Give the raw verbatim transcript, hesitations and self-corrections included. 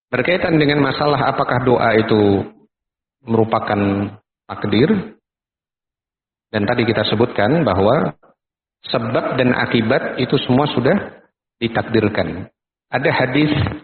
Berkaitan dengan masalah apakah doa itu merupakan takdir, dan tadi kita sebutkan bahwa sebab dan akibat itu semua sudah ditakdirkan. Ada hadis